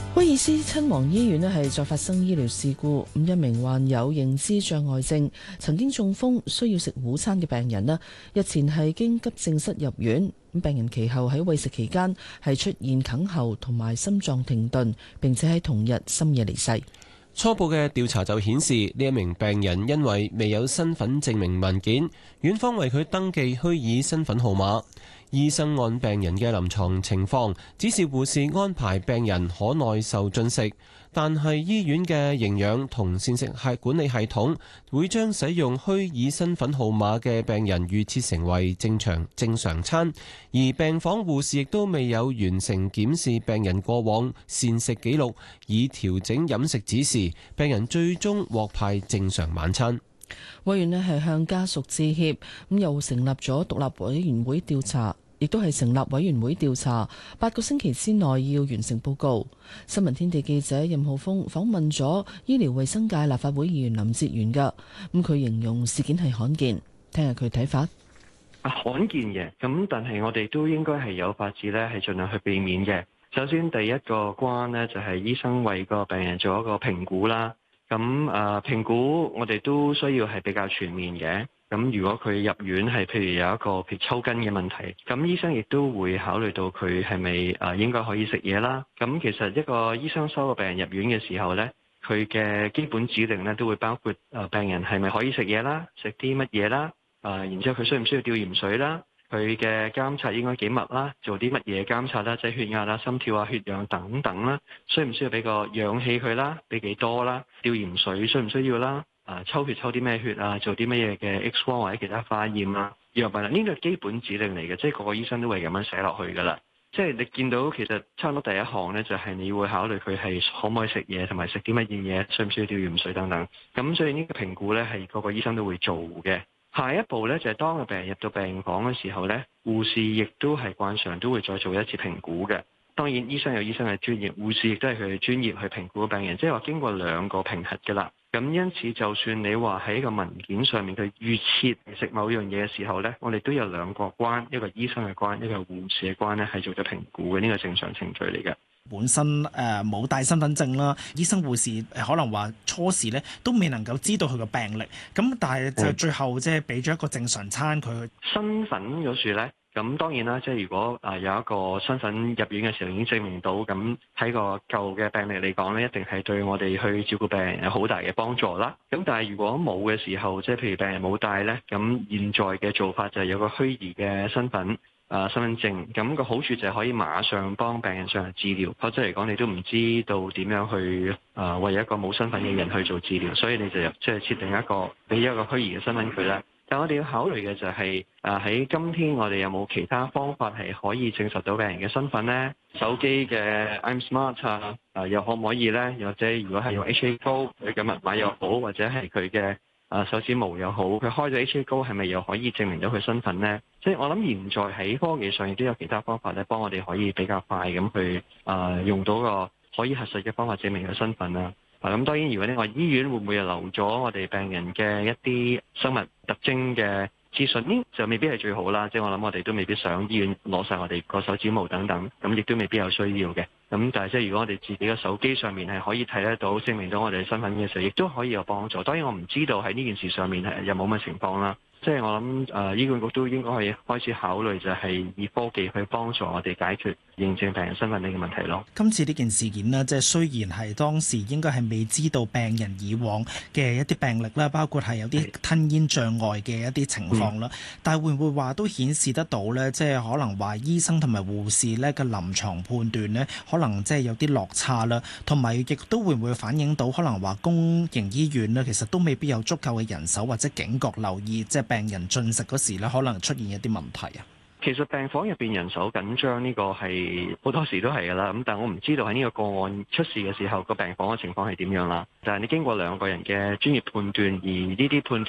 威爾斯親王醫院咧係再發生醫療事故，一名患有認知障礙症、曾經中風需要食午餐嘅病人咧，日前係經急症室入院。病人其後喺餵食期間係出現哽喉同埋心臟停頓，並且喺同日深夜離世。 初步嘅調查就顯示，呢一名病人因為未有身份證明文件，院方為佢登記虛擬身份號碼。醫生按病人嘅臨床情況，指示護士安排病人可耐受進食，但係醫院嘅營養同膳食管理系統會將使用虛擬身份號碼嘅病人預設成為正常餐，而病房護士亦都未有完成檢視病人過往膳食記錄，以調整飲食指示，病人最終獲派正常晚餐。 委員咧係向家屬致歉，又成立咗獨立委員會調查，亦都係成立委員會調查，8個星期之內要完成報告。新聞天地記者任浩峰訪問咗醫療衛生界立法會議員林哲玄噶，佢形容事件係罕見，聽下佢睇法。 罕見嘅，咁但係我哋都應該係有法子咧，係盡量去避免嘅。首先第一個關呢，就係醫生為個病人做一個評估啦。咁評估我哋都需要係比較全面嘅。咁如果佢入院係譬如有一個譬如抽筋嘅問題，咁醫生亦都會考慮到佢係咪應該可以食嘢啦。咁其實一個醫生收個病人入院嘅時候呢，佢嘅基本指令呢都會包括病人係咪可以食嘢啦，食啲乜嘢啦，然之後佢需唔需要吊鹽水啦，佢嘅監察應該幾密啦，做啲乜嘢監察啦，即係血壓啦、心跳啊、血氧等等啦，需唔需要俾個氧氣佢啦，俾幾多啦，吊鹽水需唔需要啦，抽血抽啲咩血啊，做啲乜嘢嘅 X 光或者其他化驗啊，藥物啊，呢個係基本指令嚟嘅，即係個個醫生都會咁樣寫落去噶啦。即係你見到其實差唔多第一項呢，就係你會考慮佢係可唔可以食嘢，同埋食啲乜嘢嘢，需唔需要吊鹽水等等。咁所以呢個評估呢，係個個醫生都會做嘅。下一步呢，就係當個病人入到病房嘅時候呢，護士亦都係慣常都會再做一次評估嘅。當然醫生有醫生嘅專業，護士亦都係佢嘅專業去評估病人，即係話經過兩個評核㗎啦。咁因此就算你話喺個文件上面佢預設食某樣嘢嘅時候呢，我哋都有兩個關，一個醫生嘅關，一個護士嘅關呢，係做咗評估嘅，呢個正常程序嚟嘅。 本身冇帶身份證啦，醫生護士可能話初時咧都未能夠知道佢個病歷，咁但係就最後即係俾咗一個正常餐佢。 身份嗰處咧，咁當然啦，即係如果有一個身份入院嘅時候已經證明到，咁喺個舊嘅病歷嚟講咧，一定係對我哋去照顧病人有好大嘅幫助啦。咁但係如果冇嘅時候，即係譬如病人冇帶咧，咁現在嘅做法就係有個虛擬嘅身份。身份證，咁個好處就係可以馬上幫病人進行治療，否則嚟講你都唔知道點樣去為一個冇身份嘅人去做治療，所以你就即係設定一個俾一個虛擬嘅身份佢啦。但我哋要考慮嘅就係喺今天我哋有冇其他方法係可以證實到病人嘅身份呢？手機嘅 I'm Smart 又可唔可以呢？又或者如果係用 HA Go 佢嘅密碼又好，或者係佢嘅手指模又好，佢開咗 HA Go 係咪又可以證明到佢身份呢？即係我諗現在喺科技上亦都有其他方法咧，幫我哋可以比較快咁去用到個可以核實嘅方法證明佢身份啦。咁當然如果你話醫院會唔會又留咗我哋病人嘅一啲生物特徵嘅資訊呢，就未必係最好啦。即係我諗我哋都未必想醫院攞晒我哋個手指模等等，咁亦都未必有需要嘅。咁但係即係如果我哋自己嘅手機上面係可以睇得到證明到我哋身份嘅時候，亦都可以有幫助。當然我唔知道喺呢件事上面係有冇乜情況啦。即係我諗醫管局都應該可以開始考慮，就係以科技去幫助我哋解決認證病人身份呢個問題咯。 今次呢件事件呢，即係雖然係當時應該係未知道病人以往嘅一啲病歷啦，包括係有啲吞咽障礙嘅一啲情況啦，但係會唔會話都顯示得到呢？即係可能話醫生同埋護士呢嘅臨床判斷呢，可能即係有啲落差啦，同埋亦都會唔會反映到可能話公營醫院呢，其實都未必有足夠嘅人手或者警覺留意，即係病人進食嗰時咧，可能出現一啲問題啊。 其實病房入邊人手緊張呢個係好多時都係㗎啦，咁但係我唔知道喺呢個個案出事嘅時候個病房嘅情況係點樣啦。但係你經過兩個人嘅專業判斷，而呢啲判斷